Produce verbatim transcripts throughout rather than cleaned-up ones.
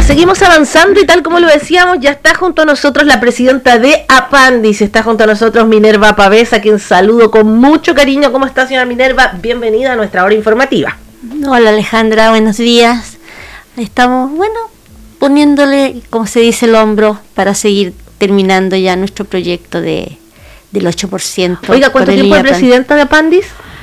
seguimos avanzando y tal como lo decíamos, ya está junto a nosotros la presidenta de Apandis, está junto a nosotros Minerva Pavés, a quien saludo con mucho cariño. ¿Cómo está, señora Minerva? Bienvenida a nuestra hora informativa. Hola, Alejandra, buenos días. Estamos, bueno, poniéndole, como se dice, el hombro para seguir terminando ya nuestro proyecto de del ocho por ciento. Oiga, ¿cuánto tiempo es presidenta de Apandis?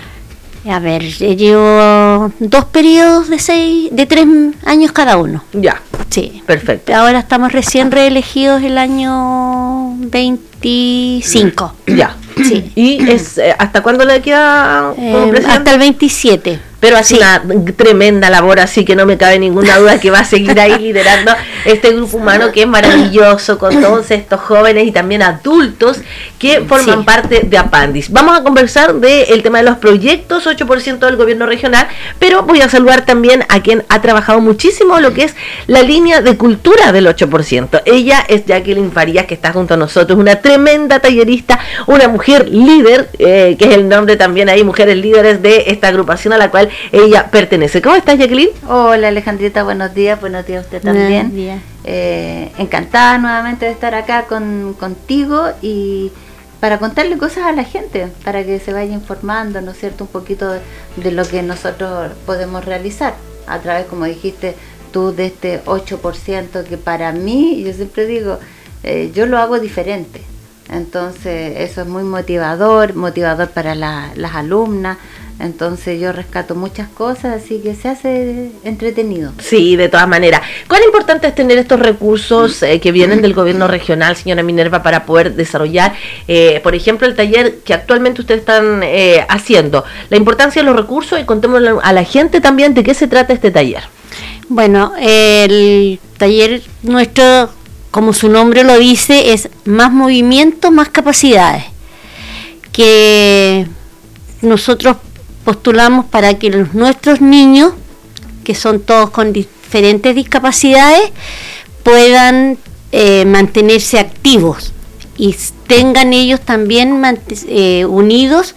A ver, llevo dos periodos de seis, de tres años cada uno. Ya. Sí. Perfecto. Ahora estamos recién reelegidos el año veinticinco. Ya. Sí. ¿Y es eh, hasta cuándo le queda como eh, presidenta? Hasta el veintisiete. Pero hace Sí. una tremenda labor, así que no me cabe ninguna duda que va a seguir ahí liderando este grupo humano que es maravilloso, con todos estos jóvenes y también adultos que forman Sí. parte de Apandis. Vamos a conversar del tema de los proyectos ocho por ciento del gobierno regional, pero voy a saludar también a quien ha trabajado muchísimo lo que es la línea de cultura del ocho por ciento. Ella es Jacqueline Farías, que está junto a nosotros, una tremenda tallerista, una mujer líder, eh, que es el nombre también ahí, mujeres líderes de esta agrupación a la cual ella pertenece. ¿Cómo estás, Jacqueline? Hola, Alejandrita, buenos días, buenos días a usted también. Buenos días. Eh, encantada nuevamente de estar acá con, contigo y para contarle cosas a la gente, para que se vaya informando, ¿no es cierto?, un poquito de, de lo que nosotros podemos realizar a través, como dijiste tú, de este ocho por ciento que para mí, yo siempre digo, eh, yo lo hago diferente. Entonces eso es muy motivador, motivador para la, las alumnas. Entonces yo rescato muchas cosas, así que se hace entretenido. Sí, de todas maneras. ¿Cuán importante es tener estos recursos eh, que vienen del gobierno regional, señora Minerva, para poder desarrollar, eh, por ejemplo, el taller que actualmente ustedes están eh, haciendo? La importancia de los recursos, y contémosle a la gente también de qué se trata este taller. Bueno, el taller nuestro, como su nombre lo dice, es más movimiento, más capacidades, que nosotros postulamos para que los, nuestros niños, que son todos con diferentes discapacidades, puedan eh, mantenerse activos y tengan ellos también eh, unidos,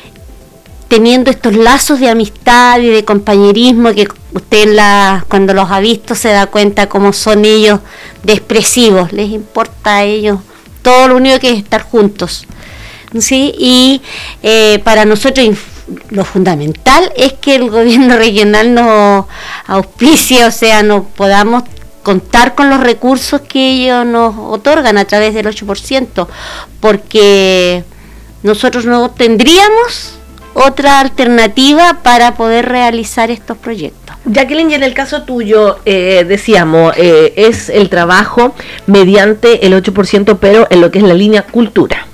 teniendo estos lazos de amistad y de compañerismo que usted la, cuando los ha visto se da cuenta cómo son ellos de expresivos, les importa a ellos todo, lo único que es estar juntos, ¿sí? Y eh, para nosotros lo fundamental es que el gobierno regional nos auspicie, o sea, nos podamos contar con los recursos que ellos nos otorgan a través del ocho por ciento, porque nosotros no tendríamos otra alternativa para poder realizar estos proyectos. Jacqueline, y en el caso tuyo, eh, decíamos, eh, es el trabajo mediante el ocho por ciento, pero en lo que es la línea cultura.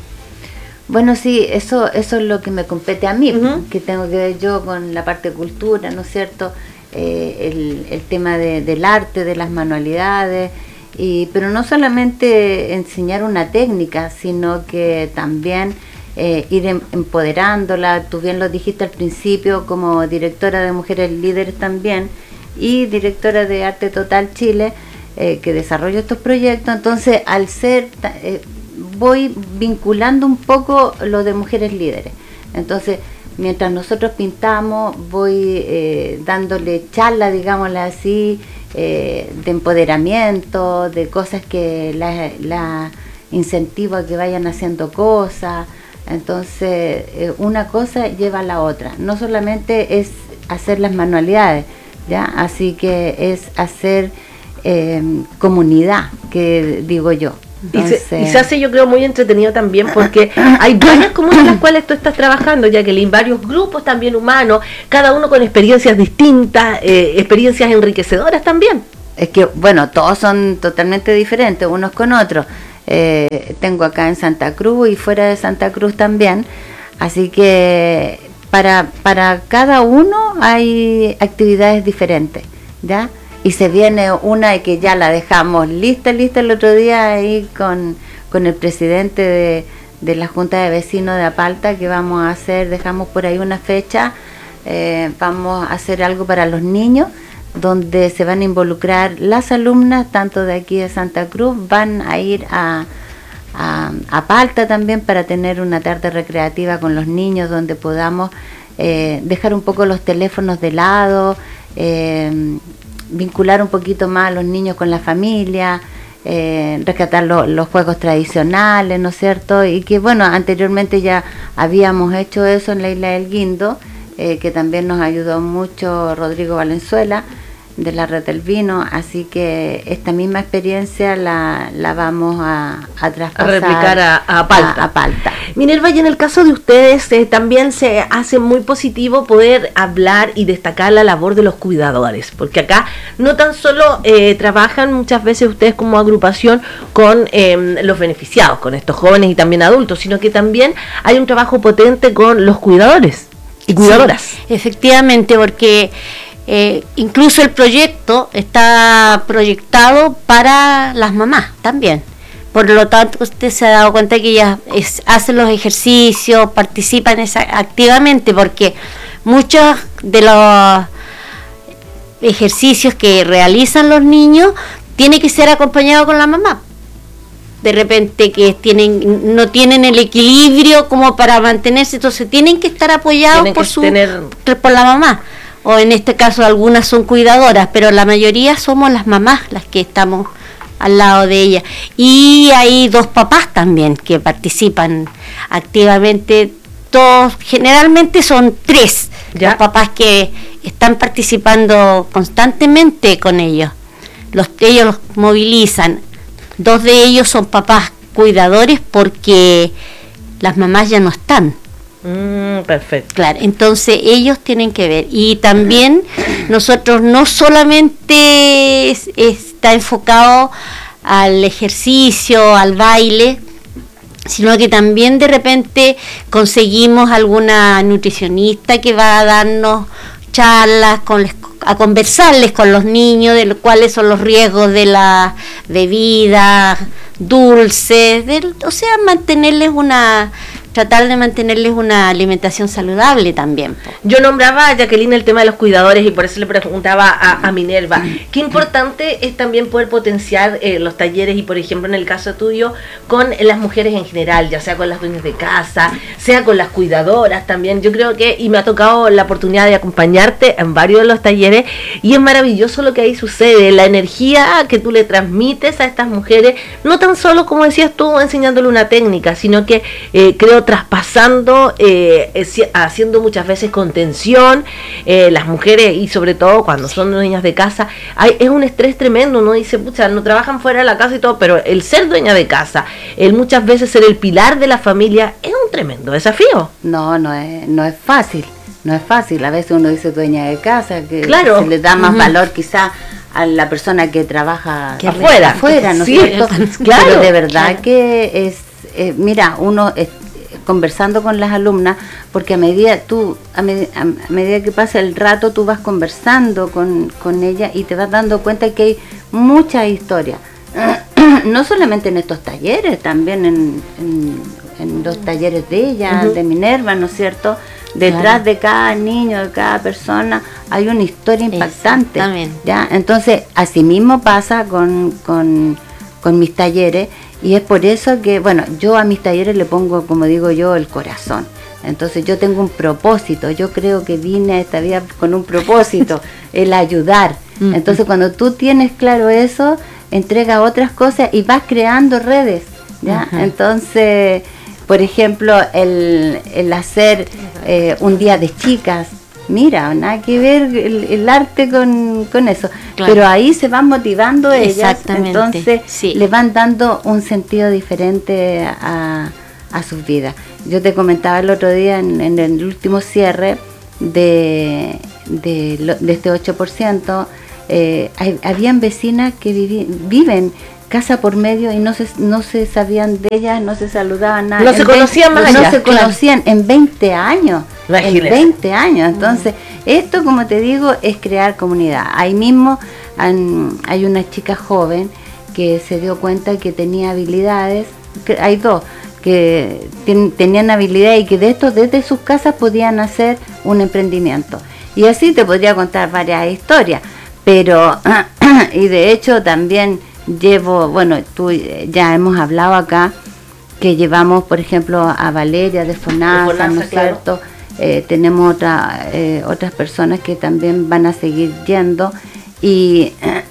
Bueno, sí, eso eso es lo que me compete a mí, Uh-huh. que tengo que ver yo con la parte de cultura, ¿no es cierto? Eh, el, el tema de, del arte, de las manualidades, y pero no solamente enseñar una técnica, sino que también eh, ir em, empoderándola. Tú bien lo dijiste al principio, como directora de Mujeres Líderes también, y directora de Arte Total Chile, eh, que desarrollo estos proyectos. Entonces, al ser... Eh, voy vinculando un poco lo de Mujeres Líderes. Entonces, mientras nosotros pintamos, voy eh, dándole charla, digámoslo así, eh, de empoderamiento, de cosas que la, la incentivo a que vayan haciendo cosas. Entonces, eh, una cosa lleva a la otra. No solamente es hacer las manualidades, ¿ya? Así que es hacer eh, comunidad, que digo yo. Entonces, y, se, y se hace, yo creo, muy entretenido también, porque hay varias comunas en las cuales tú estás trabajando, Jacqueline, varios grupos también humanos, cada uno con experiencias distintas, eh, experiencias enriquecedoras también. Es que, bueno, todos son totalmente diferentes unos con otros. Eh, tengo acá en Santa Cruz y fuera de Santa Cruz también, así que para, para cada uno hay actividades diferentes, ¿ya? Y se viene una que ya la dejamos lista, lista el otro día ahí con, con el presidente de, de la Junta de Vecinos de Apalta, que vamos a hacer, dejamos por ahí una fecha, eh, vamos a hacer algo para los niños, donde se van a involucrar las alumnas, tanto de aquí de Santa Cruz, van a ir a, a, a Apalta también para tener una tarde recreativa con los niños, donde podamos eh, dejar un poco los teléfonos de lado, eh, vincular un poquito más a los niños con la familia, eh, rescatar lo, los juegos tradicionales, ¿no es cierto? Y que bueno, anteriormente ya habíamos hecho eso en la Isla del Guindo, eh, que también nos ayudó mucho Rodrigo Valenzuela, de la Red del Vino, así que esta misma experiencia la, la vamos a, a traspasar, a replicar a, a Palta. A, a Palta. Minerva, y en el caso de ustedes eh, también se hace muy positivo poder hablar y destacar la labor de los cuidadores, porque acá no tan solo eh, trabajan muchas veces ustedes como agrupación con eh, los beneficiados, con estos jóvenes y también adultos, sino que también hay un trabajo potente con los cuidadores y cuidadoras. Sí, efectivamente, porque Eh, incluso el proyecto está proyectado para las mamás también. Por lo tanto, usted se ha dado cuenta que ellas es, hacen los ejercicios, participan esa, activamente, porque muchos de los ejercicios que realizan los niños tienen que ser acompañados con la mamá. De repente que tienen no tienen el equilibrio como para mantenerse, entonces tienen que estar apoyados por, su, tener... por la mamá. O en este caso algunas son cuidadoras, pero la mayoría somos las mamás las que estamos al lado de ella. Y hay dos papás también que participan activamente, todos, generalmente son tres, ¿ya?, los papás que están participando constantemente con ellos. Los, ellos los movilizan. Dos de ellos son papás cuidadores porque las mamás ya no están. Mm, perfecto. Claro, entonces ellos tienen que ver. Y también nosotros no solamente es, está enfocado al ejercicio, al baile, sino que también de repente conseguimos alguna nutricionista que va a darnos charlas, con, a conversarles con los niños de lo, cuáles son los riesgos de la bebida, dulces, de, o sea, mantenerles una... tratar de mantenerles una alimentación saludable también. Yo nombraba a Jacqueline el tema de los cuidadores y por eso le preguntaba a, a Minerva, qué importante es también poder potenciar eh, los talleres y por ejemplo en el caso tuyo con las mujeres en general, ya sea con las dueñas de casa, sea con las cuidadoras también. Yo creo que, y me ha tocado la oportunidad de acompañarte en varios de los talleres y es maravilloso lo que ahí sucede, la energía que tú le transmites a estas mujeres, no tan solo como decías tú enseñándole una técnica, sino que eh, creo traspasando, eh, haciendo muchas veces contención, eh, las mujeres y sobre todo cuando son dueñas de casa, hay, es un estrés tremendo, uno dice, pucha, no trabajan fuera de la casa y todo, pero el ser dueña de casa, el muchas veces ser el pilar de la familia, es un tremendo desafío. No, no es, no es fácil, no es fácil, a veces uno dice dueña de casa, que claro, se le da más uh-huh. valor quizá a la persona que trabaja que afuera, afuera, ¿no es sí, cierto? Claro, pero de verdad claro. que es, eh, mira, uno es, conversando con las alumnas, porque a medida tú a, med- a medida que pasa el rato tú vas conversando con, con ella y te vas dando cuenta que hay mucha historia, no solamente en estos talleres, también en, en, en los talleres de ella, uh-huh. de Minerva, ¿no es cierto? Detrás claro. de cada niño, de cada persona hay una historia impactante, ¿ya? Entonces así mismo pasa con, con, con mis talleres. Y es por eso que, bueno, yo a mis talleres le pongo, como digo yo, el corazón. Entonces yo tengo un propósito, yo creo que vine a esta vida con un propósito, el ayudar. Entonces cuando tú tienes claro eso, entrega otras cosas y vas creando redes, ¿ya? Uh-huh. Entonces, por ejemplo, el, el hacer eh, un día de chicas, mira, nada que ver el, el arte con, con eso, claro. Pero ahí se van motivando ellas, entonces sí. le van dando un sentido diferente a, a sus vidas. Yo te comentaba el otro día en, en el último cierre de, de, de este ocho por ciento, eh, hay, habían vecinas que vivi, viven casa por medio y no se no se sabían de ellas, no se saludaban nada. No se conocían más allá. No se conocían en veinte años. Imagínate. En veinte años. Entonces, mm. esto, como te digo, es crear comunidad. Ahí mismo han, hay una chica joven que se dio cuenta que tenía habilidades, que hay dos, que ten, tenían habilidades y que de esto desde sus casas podían hacer un emprendimiento. Y así te podría contar varias historias, pero, y de hecho también llevo, bueno, tú ya hemos hablado acá, que llevamos, por ejemplo, a Valeria de FONASA, de FONASA, ¿no es claro. cierto? Eh, tenemos otra, eh, otras personas que también van a seguir yendo Y,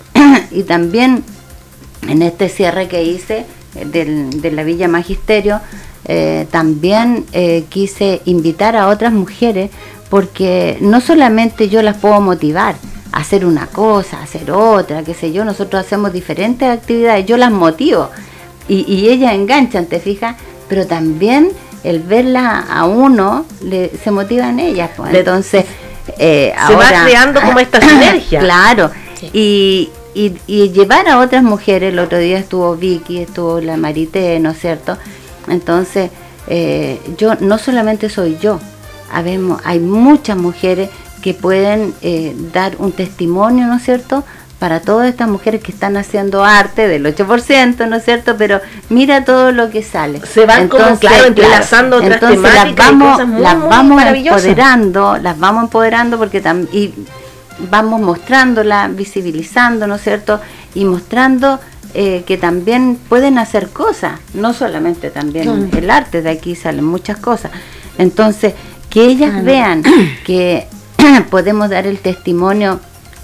y también en este cierre que hice del, de la Villa Magisterio, eh, también eh, quise invitar a otras mujeres, porque no solamente yo las puedo motivar a hacer una cosa, a hacer otra, qué sé yo, nosotros hacemos diferentes actividades, yo las motivo y, y ellas enganchan, ¿te fijas? Pero también el verla a uno le, se motivan ellas, pues. Entonces eh, se ahora, va creando como esta sinergia. Claro, sí. y, y, y llevar a otras mujeres, el otro día estuvo Vicky, estuvo la Marité, ¿no es cierto? Entonces eh, yo no solamente soy yo, habemos, hay muchas mujeres que pueden eh, dar un testimonio, ¿no es cierto?, para todas estas mujeres que están haciendo arte del ocho por ciento, ¿no es cierto? Pero mira todo lo que sale. Se van entonces, como, claro, entrelazando claro, otras entonces temáticas las vamos, y cosas muy, las muy vamos empoderando, las vamos empoderando porque tam, y vamos mostrándola, visibilizando, ¿no es cierto? Y mostrando eh, que también pueden hacer cosas, no solamente también mm. el arte, de aquí salen muchas cosas. Entonces, que ellas ah, no. vean que podemos dar el testimonio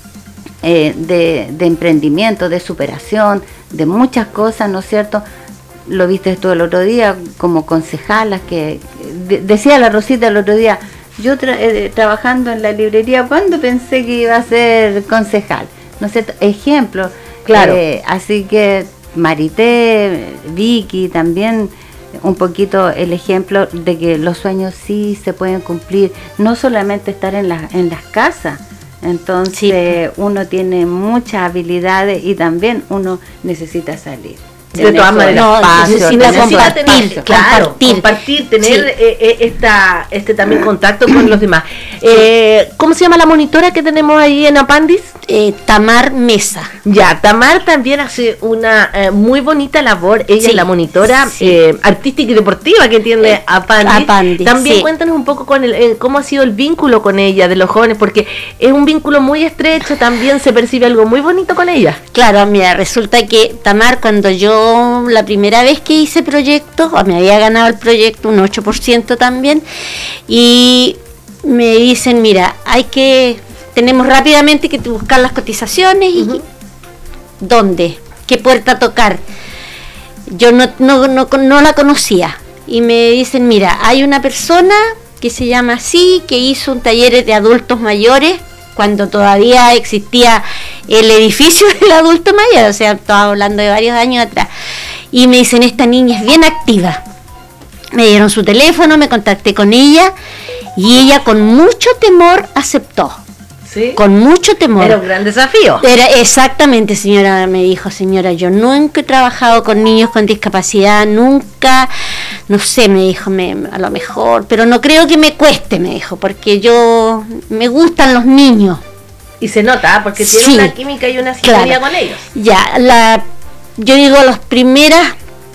eh, de, de emprendimiento, de superación, de muchas cosas, ¿no es cierto? Lo viste tú el otro día como concejalas, que de, decía la Rosita el otro día, yo tra eh, trabajando en la librería, ¿cuándo pensé que iba a ser concejal? ¿No es cierto? Ejemplo, claro. Eh, así que Marité, Vicky también, un poquito el ejemplo de que los sueños sí se pueden cumplir, no solamente estar en, la, en las casas. Entonces sí. uno tiene muchas habilidades y también uno necesita salir. De todas maneras, no, espacio, necesita compartir, tener, claro, compartir, compartir tener sí. eh, esta, este también contacto con los demás. Eh, ¿Cómo se llama la monitora que tenemos ahí en Apandis? Eh, Tamar Mesa. Ya, Tamar también hace una eh, muy bonita labor. Ella sí. es la monitora sí. eh, artística y deportiva que tiene eh, Apandis. Apandis. También sí. cuéntanos un poco con el, eh, cómo ha sido el vínculo con ella de los jóvenes, porque es un vínculo muy estrecho. También se percibe algo muy bonito con ella. Claro, mira, resulta que Tamar, cuando yo la primera vez que hice proyectos, me había ganado el proyecto un ocho por ciento también, y me dicen, mira, hay que, tenemos rápidamente que buscar las cotizaciones y uh-huh. ¿dónde? ¿Qué puerta tocar? Yo no, no, no, no la conocía y me dicen, mira, hay una persona que se llama así, que hizo un taller de adultos mayores cuando todavía existía el edificio del adulto mayor, o sea, estaba hablando de varios años atrás, y me dicen, esta niña es bien activa. Me dieron su teléfono, me contacté con ella, y ella con mucho temor aceptó. ¿Sí? Con mucho temor. Era un gran desafío. Era exactamente, señora, me dijo, señora, yo nunca he trabajado con niños con discapacidad, nunca, no sé, me dijo, me, a lo mejor, pero no creo que me cueste, me dijo, porque yo, me gustan los niños. Y se nota, porque tiene sí, una química y una sintonía claro. con ellos. Ya, la, yo digo, las primeras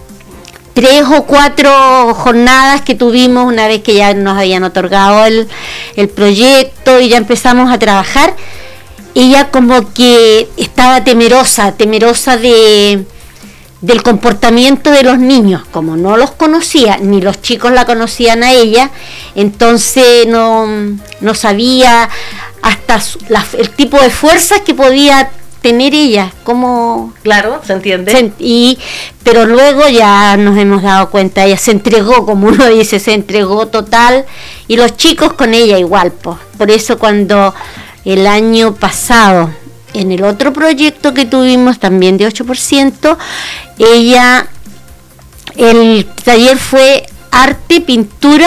tres o cuatro jornadas que tuvimos una vez que ya nos habían otorgado el, el proyecto y ya empezamos a trabajar, ella como que estaba temerosa, temerosa de del comportamiento de los niños, como no los conocía, ni los chicos la conocían a ella, entonces no, no sabía hasta su, la, el tipo de fuerzas que podía tener ella, como claro, se entiende. Se, y pero luego ya nos hemos dado cuenta, ella se entregó, como uno dice, se entregó total, y los chicos con ella igual, pues. Por eso cuando el año pasado, en el otro proyecto que tuvimos también de ocho por ciento, ella, el taller fue arte, pintura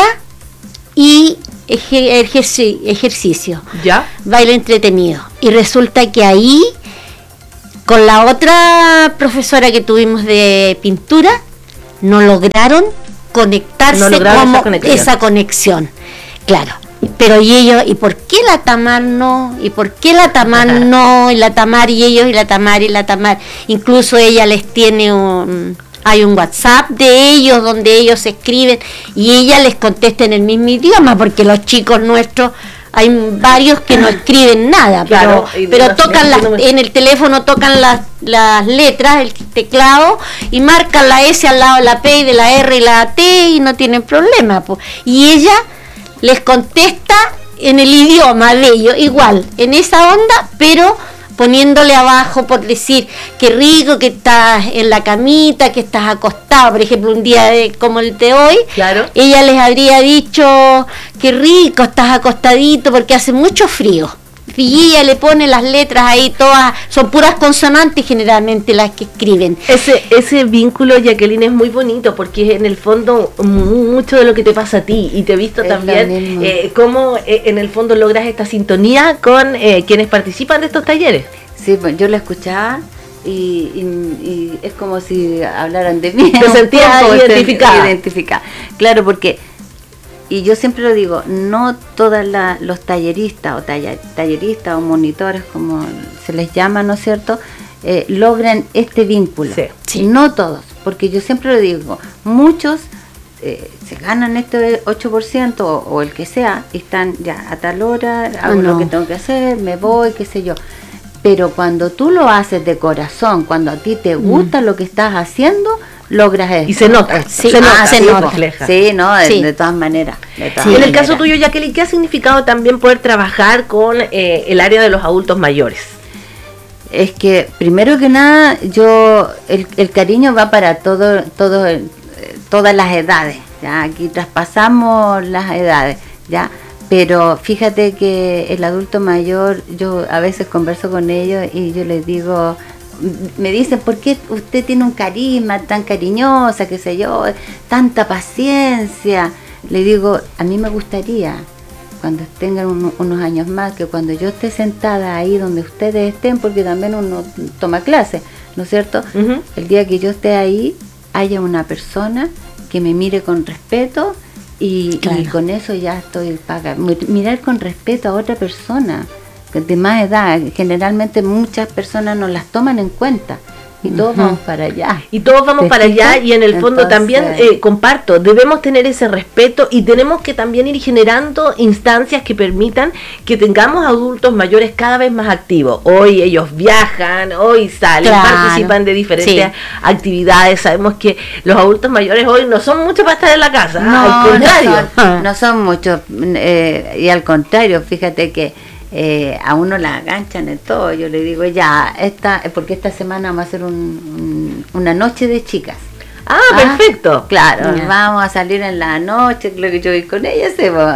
y ejerci- ejercicio, ¿ya? Baile entretenido. Y resulta que ahí, con la otra profesora que tuvimos de pintura, no lograron conectarse no lograron como esa conexión. esa conexión. Claro. Pero y ellos, ¿y por qué la Tamar no? ¿Y por qué la Tamar Ajá. no? Y la Tamar y ellos, y la Tamar y la Tamar. Incluso ella les tiene un... Hay un WhatsApp de ellos donde ellos escriben y ella les contesta en el mismo idioma, porque los chicos nuestros... Hay varios que no escriben nada, claro, pero, pero tocan las, en el teléfono tocan las, las letras, el teclado, y marcan la S al lado de la P y de la R y la T y no tienen problema. Pues. Y ella les contesta en el idioma de ellos, igual, en esa onda, pero poniéndole abajo por decir qué rico que estás en la camita, que estás acostado, por ejemplo, un día de, como el de hoy, claro. Ella les habría dicho qué rico estás acostadito porque hace mucho frío. Y ella le pone las letras ahí todas, son puras consonantes generalmente las que escriben. Ese ese vínculo, Jacqueline, es muy bonito porque es en el fondo mucho de lo que te pasa a ti, y te he visto es también eh, cómo eh, en el fondo logras esta sintonía con eh, quienes participan de estos talleres. Sí, pues yo la escuchaba y, y, y es como si hablaran de mí. Te sentías identificada. identificada. Claro, porque... Y yo siempre lo digo, no todos los talleristas o taller, talleristas o monitores, como se les llama, ¿no es cierto?, eh, logran este vínculo. Sí, sí. No todos, porque yo siempre lo digo, muchos eh, se ganan este ocho por ciento o, o el que sea, y están ya a tal hora, hago oh, no. lo que tengo que hacer, me voy, qué sé yo. Pero cuando tú lo haces de corazón, cuando a ti te gusta mm. lo que estás haciendo, logras eso. Y se nota, sí, se nota, ah, se sí, nota. Refleja. Sí, no, de, sí. de todas maneras. De todas sí. maneras. En el caso tuyo, Jacqueline, ¿qué ha significado también poder trabajar con eh, el área de los adultos mayores? Es que, primero que nada, yo el, el cariño va para todo, todo, eh, todas las edades. ¿ya? Aquí traspasamos las edades, ya. Pero fíjate que el adulto mayor, yo a veces converso con ellos y yo les digo, me dicen, ¿por qué usted tiene un carisma tan cariñosa, qué sé yo, tanta paciencia? Le digo, a mí me gustaría, cuando tengan un, unos años más, que cuando yo esté sentada ahí donde ustedes estén, porque también uno toma clases, ¿no es cierto? Uh-huh. El día que yo esté ahí, haya una persona que me mire con respeto y, claro. y con eso ya estoy paga. Mirar con respeto a otra persona de más edad, generalmente muchas personas no las toman en cuenta y todos uh-huh. vamos para allá. Y todos vamos para allá y en el fondo Entonces, también eh, comparto, debemos tener ese respeto y tenemos que también ir generando instancias que permitan que tengamos adultos mayores cada vez más activos. Hoy ellos viajan, hoy salen, claro. participan de diferentes sí. actividades. Sabemos que los adultos mayores hoy no son muchos para estar en la casa, no, al contrario. No son, no son muchos eh, y al contrario, fíjate que Eh, a uno la aganchan en todo. Yo le digo, ya, esta, porque esta semana vamos a hacer un, un, una noche de chicas. Ah, ah perfecto. Claro, yeah. vamos a salir en la noche, lo que yo voy con ella,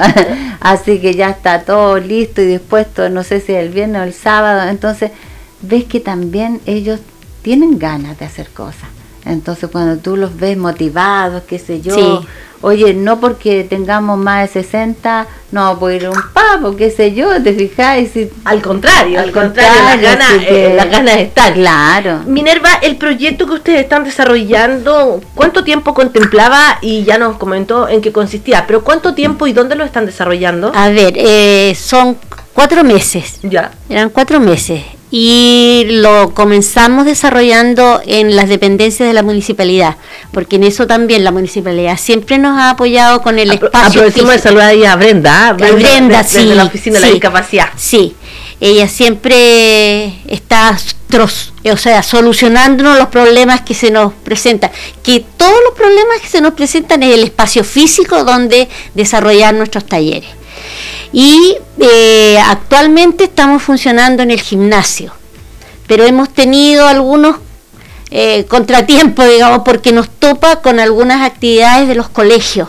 así que ya está todo listo y dispuesto, no sé si el viernes o el sábado. Entonces, ves que también ellos tienen ganas de hacer cosas. Entonces, cuando tú los ves motivados, qué sé yo, sí. oye, no porque tengamos más de sesenta, no puedo ir a un pavo, qué sé yo, te fijáis. Si, al contrario, al contrario, contrario las ganas, que, eh, las ganas están. Claro. Minerva, el proyecto que ustedes están desarrollando, ¿cuánto tiempo contemplaba? Y ya nos comentó en qué consistía, pero ¿cuánto tiempo y dónde lo están desarrollando? A ver, eh, son cuatro meses. Ya. Eran cuatro meses. Y lo comenzamos desarrollando en las dependencias de la municipalidad, porque en eso también la municipalidad siempre nos ha apoyado con el Apro- espacio. Aprovechemos de saludar ahí a Brenda, ¿eh? Brenda, Brenda de, sí, de la oficina sí, de la discapacidad. Sí, ella siempre está, tros, o sea, solucionándonos los problemas que se nos presentan, que todos los problemas que se nos presentan es el espacio físico donde desarrollar nuestros talleres. Y eh, actualmente estamos funcionando en el gimnasio, pero hemos tenido algunos eh, contratiempos, digamos, porque nos topa con algunas actividades de los colegios.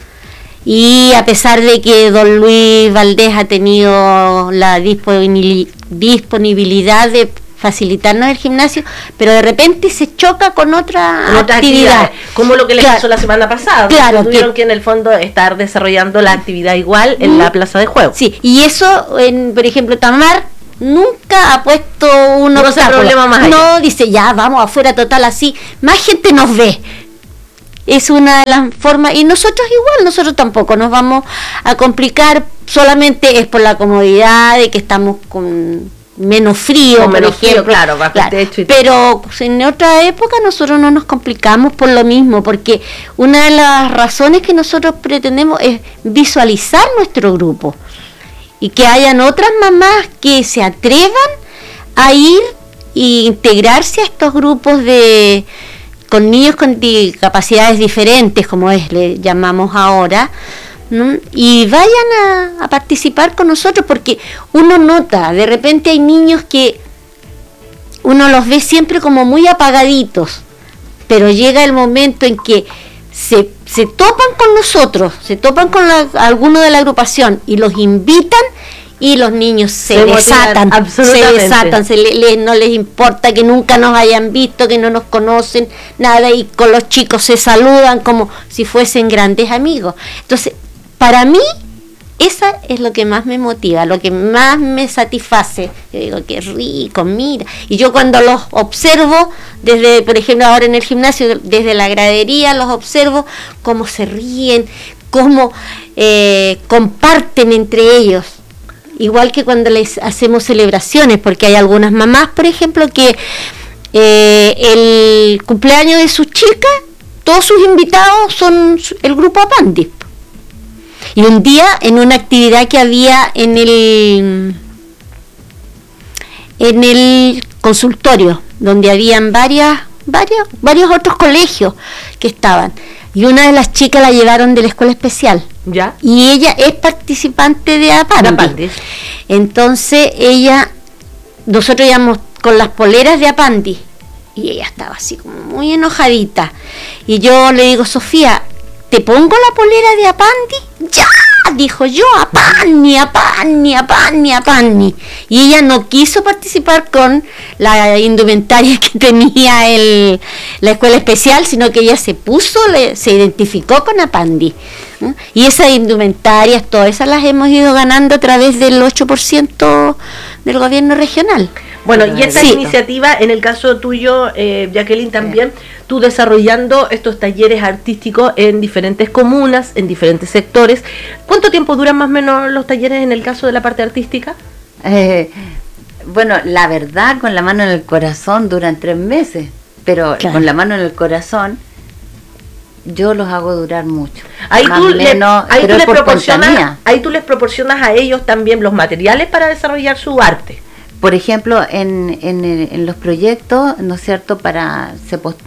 Y a pesar de que don Luis Valdés ha tenido la disponibilidad de facilitarnos el gimnasio, pero de repente se choca con otra, con otra actividad. actividad. Como lo que les claro. pasó la semana pasada. Claro. Tuvieron que, que en el fondo estar desarrollando la actividad igual en mm. la plaza de juego. Sí, y eso, en, por ejemplo, Tamar nunca ha puesto un no obstáculo. Problema más allá. No, dice, ya, vamos afuera total así. Más gente nos ve. Es una de las formas, y nosotros igual, nosotros tampoco nos vamos a complicar, solamente es por la comodidad de que estamos con menos frío, por menos ejemplo, frío, claro, bajo claro. el techo y pero en otra época nosotros no nos complicamos por lo mismo, porque una de las razones que nosotros pretendemos es visualizar nuestro grupo y que hayan otras mamás que se atrevan a ir e integrarse a estos grupos de con niños con discapacidades diferentes, como es le llamamos ahora, ¿no? Y vayan a, a participar con nosotros, porque uno nota, de repente hay niños que uno los ve siempre como muy apagaditos, pero llega el momento en que se, se topan con nosotros, se topan con la, alguno de la agrupación y los invitan, y los niños se, se desatan, se desatan, se le, le, no les importa que nunca nos hayan visto, que no nos conocen, nada, y con los chicos se saludan como si fuesen grandes amigos. Entonces, para mí, esa es lo que más me motiva, lo que más me satisface. Yo digo, qué rico, mira. Y yo cuando los observo, desde, por ejemplo, ahora en el gimnasio, desde la gradería, los observo cómo se ríen, cómo eh, comparten entre ellos. Igual que cuando les hacemos celebraciones, porque hay algunas mamás, por ejemplo, que eh, el cumpleaños de sus chicas, todos sus invitados son el grupo Apandi. Y un día, en una actividad que había en el en el consultorio, donde habían varias, varias, varios otros colegios que estaban, y una de las chicas la llevaron de la escuela especial. ¿Ya? Y ella es participante de Apandi. Apandi. Entonces ella, nosotros íbamos con las poleras de Apandi, y ella estaba así como muy enojadita. Y yo le digo, Sofía, ¿te pongo la polera de Apandi? ¡Ya! Dijo yo, Apandi, Apandi, Apandi, Apandi. Y ella no quiso participar con la indumentaria que tenía el, la escuela especial, sino que ella se puso, le, se identificó con Apandi. ¿Mm? Y esas indumentarias, todas esas las hemos ido ganando a través del ocho por ciento del gobierno regional. Bueno, y esta sí. iniciativa, en el caso tuyo, eh, Jacqueline, también, sí. tú desarrollando estos talleres artísticos en diferentes comunas, en diferentes sectores. ¿Cuánto tiempo duran más o menos los talleres en el caso de la parte artística? Eh, bueno, la verdad, con la mano en el corazón duran tres meses, pero claro. con la mano en el corazón yo los hago durar mucho. Ahí tú, menos, le, ahí, tú les proporcionas, ahí tú les proporcionas a ellos también los materiales para desarrollar su arte. Por ejemplo, en, en, en los proyectos, ¿no es cierto?, para se, post,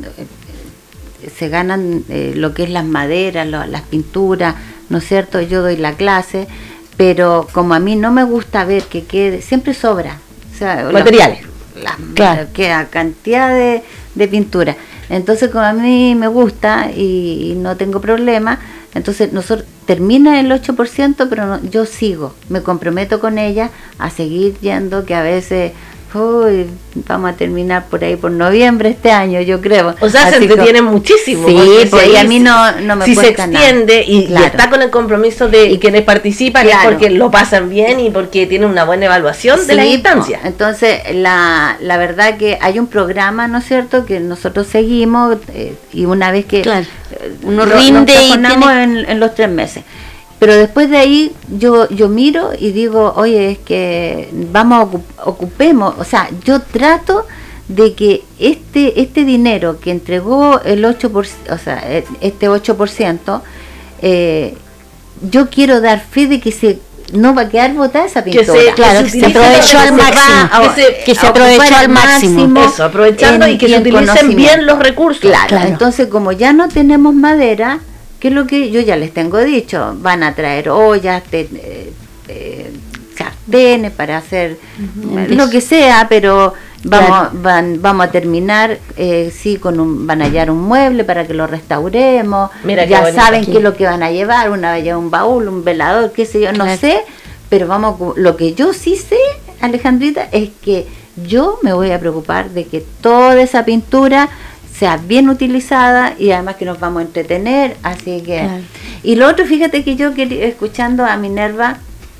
se ganan eh, lo que es las maderas, lo, las pinturas, ¿no es cierto? Yo doy la clase, pero como a mí no me gusta ver que quede, siempre sobra. O sea, materiales. Los, las, claro. Queda cantidad de, de pintura. Entonces, como a mí me gusta y, y no tengo problema, entonces nosotros termina el ocho por ciento, pero no, yo sigo, me comprometo con ella a seguir yendo, que a veces uy, vamos a terminar por ahí por noviembre este año, yo creo. O sea, así se entretiene que, muchísimo. Sí, pues, y a mí no, no me si cuesta se extiende nada. Y, claro. y está con el compromiso de y quienes participan claro. es porque lo pasan bien y porque tienen una buena evaluación sí, de la instancia. Pues, entonces, la, la verdad que hay un programa, ¿no es cierto?, que nosotros seguimos eh, y una vez que claro. uno lo, rinde nos y tiene... en, en los tres meses. Pero después de ahí yo yo miro y digo, oye, es que vamos, ocupemos, o sea, yo trato de que este este dinero que entregó el ocho por ciento, o sea, este ocho por ciento, eh, yo quiero dar fe de que se no va a quedar botada esa pintura. Que se, claro, que se aprovechó al máximo. Que se, que se aprovechó al máximo. Eso, aprovechando en, y que se utilicen bien los recursos. Claro, claro, entonces como ya no tenemos madera, que es lo que yo ya les tengo dicho, van a traer ollas, te, eh, eh, sartenes para hacer uh-huh. lo que sea, pero vamos claro. van, vamos a terminar, eh, sí, con un, van a hallar un mueble para que lo restauremos. Mira ya saben qué es lo que van a llevar, una va a llevar un baúl, un velador, qué sé yo, no claro. sé, pero vamos, lo que yo sí sé, Alejandrita, es que yo me voy a preocupar de que toda esa pintura sea bien utilizada y además que nos vamos a entretener, así que claro. y lo otro, fíjate que yo quería, escuchando a Minerva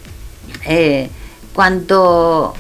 eh, cuando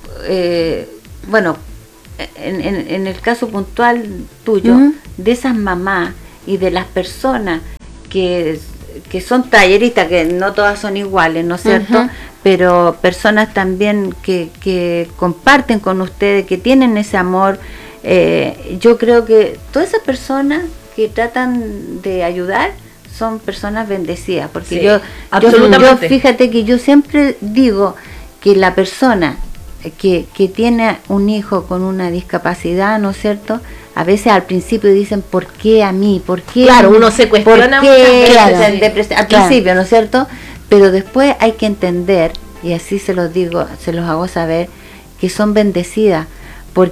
eh, bueno en, en, en el caso puntual tuyo uh-huh. de esas mamás y de las personas que, que son talleristas, que no todas son iguales, ¿no es cierto? Uh-huh. Pero personas también que, que comparten con ustedes, que tienen ese amor. Eh, yo creo que todas esas personas que tratan de ayudar son personas bendecidas, porque sí, yo, yo, yo fíjate que yo siempre digo que la persona que, que tiene un hijo con una discapacidad, ¿no es cierto?, a veces al principio dicen, ¿por qué a mí? ¿Por qué? Claro, uno se cuestiona ¿por qué? Claro, al claro. principio, ¿no es cierto? Pero después hay que entender, y así se los digo, se los hago saber, que son bendecidas, porque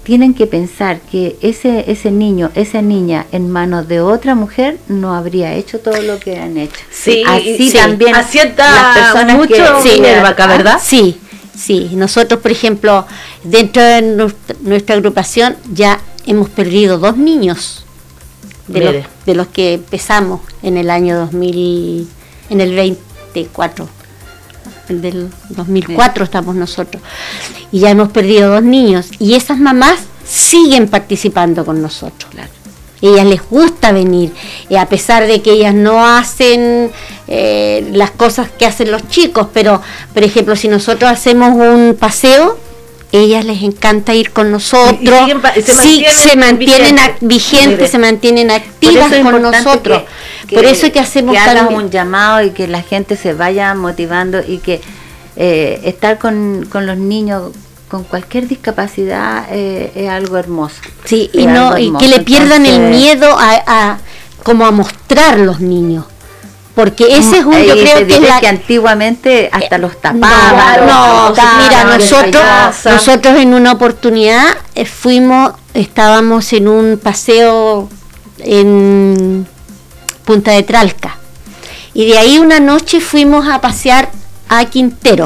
tienen que pensar que ese ese niño, esa niña en manos de otra mujer no habría hecho todo lo que han hecho. Sí, así sí, también asienta las personas mucho que sí, Minerva, ¿verdad? Sí, sí. Nosotros, por ejemplo, dentro de nuestra, nuestra agrupación ya hemos perdido dos niños de los, de los que empezamos en el año dos mil, en el veinticuatro. Del dos mil cuatro sí. Estamos nosotros y ya hemos perdido dos niños y esas mamás siguen participando con nosotros. Claro. Ellas les gusta venir y a pesar de que ellas no hacen eh, las cosas que hacen los chicos, pero por ejemplo si nosotros hacemos un paseo, ellas les encanta ir con nosotros, y, y siguen, se sí, mantienen, se mantienen vigentes, vigentes, se mantienen activas con nosotros. Que, que, Por eso es que hacemos que hagan un llamado y que la gente se vaya motivando y que eh, estar con, con los niños con cualquier discapacidad eh, es algo hermoso. Sí, y no y que le pierdan Entonces, el miedo a, a como a mostrar los niños. Porque ese es un, yo creo que, la, que antiguamente hasta los tapaban. No, no, mira, nosotros, nosotros en una oportunidad eh, fuimos, estábamos en un paseo en Punta de Tralca y de ahí una noche fuimos a pasear a Quintero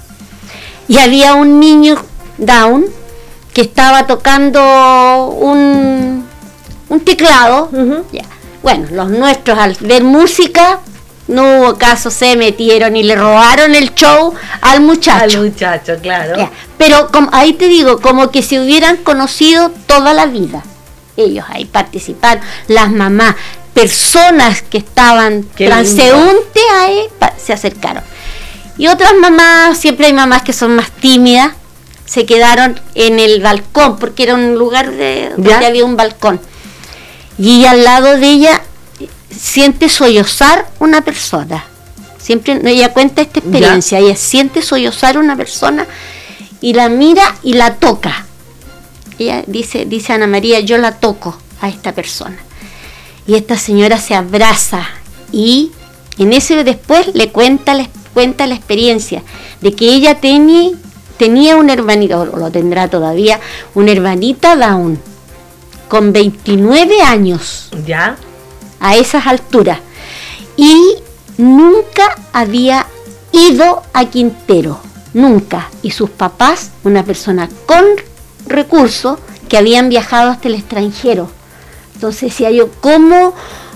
y había un niño down que estaba tocando un, un teclado. Uh-huh. Ya. Bueno, los nuestros al ver música no hubo caso, se metieron y le robaron el show al muchacho. Al muchacho, claro. Ya. Pero como, ahí te digo, como que se hubieran conocido toda la vida. Ellos ahí participaron, las mamás, personas que estaban Qué transeúntes ahí pa, se acercaron. Y otras mamás, siempre hay mamás que son más tímidas, se quedaron en el balcón, porque era un lugar de, donde ¿Ya? había un balcón. Y al lado de ella siente sollozar una persona. Siempre ella cuenta esta experiencia, ¿Ya? ella siente sollozar una persona y la mira y la toca. Ella dice, dice Ana María, yo la toco a esta persona. Y esta señora se abraza y en ese después le cuenta, le cuenta la experiencia de que ella tenía, tenía una hermanita, o lo tendrá todavía, una hermanita Down con veintinueve años. ¿Ya? A esas alturas. Y nunca había ido a Quintero, nunca. Y sus papás, una persona con recursos, que habían viajado hasta el extranjero. Entonces decía yo, ¿cómo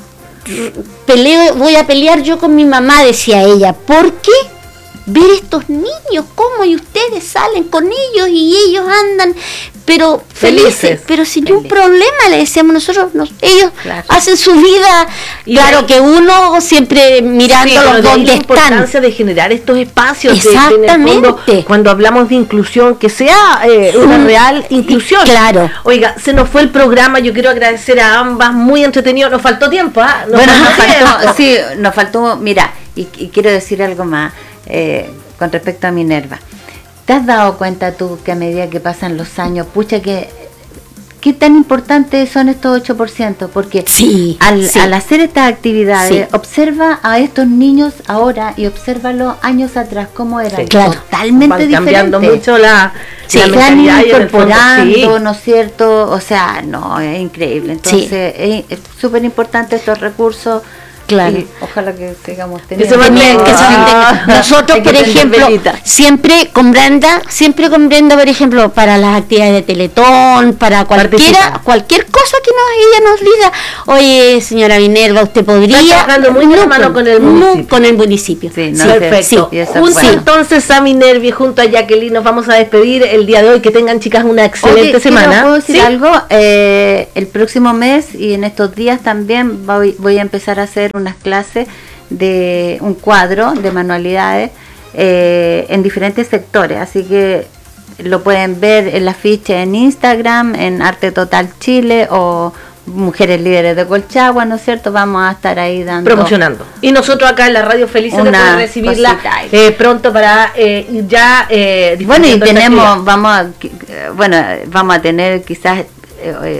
peleo, voy a pelear yo con mi mamá? Decía ella, ¿por qué? Ver estos niños, cómo y ustedes salen con ellos y ellos andan, pero felices, felices pero sin ningún problema, le decíamos nosotros, nos, ellos claro. hacen su vida, y claro la, que uno siempre mirándolos sí, donde la están. La importancia de generar estos espacios, exactamente. De, en el fondo, cuando hablamos de inclusión, que sea eh, una mm, real inclusión. Claro. Oiga, se nos fue el programa, yo quiero agradecer a ambas, muy entretenido, nos faltó tiempo, ¿ah? ¿eh? Bueno, nos faltó, sí, nos faltó, mira, y, y quiero decir algo más. Eh, con respecto a Minerva, ¿te has dado cuenta tú que a medida que pasan los años, pucha, que qué tan importantes son estos ocho por ciento? Porque sí, al, sí. al hacer estas actividades, sí. observa a estos niños ahora y obsérvalos años atrás, cómo eran, sí, claro. totalmente Van diferentes. Cambiando mucho la, sí, la se han ido incorporando, sí. ¿no es cierto? O sea, no, es increíble. Entonces, sí. es súper importante estos recursos. Claro. Y ojalá que sigamos teniendo. Que se mantenga, que se mantenga. Nosotros, por ejemplo, siempre con Brenda, siempre con Brenda, por ejemplo, para las actividades de Teletón, para cualquiera, cualquier cosa que nos, ella nos diga, oye, señora Minerva, usted podría. Está trabajando muy de mano con el municipio. Con el municipio. Sí, no, sí, perfecto. Sí. Junto bueno. entonces a Minerva y junto a Jacqueline nos vamos a despedir el día de hoy. Que tengan, chicas, una excelente Oye, semana. ¿puedo decir ¿Sí? algo? Eh, el próximo mes y en estos días también voy, voy a empezar a hacer unas clases de un cuadro de manualidades eh, en diferentes sectores, así que lo pueden ver en la ficha en Instagram, en Arte Total Chile o Mujeres Líderes de Colchagua, ¿no es cierto? Vamos a estar ahí dando promocionando. Y nosotros acá en la radio felices de poder recibirla eh, pronto para eh, ya eh, bueno, y tenemos, vamos a, bueno, vamos a tener quizás eh, eh,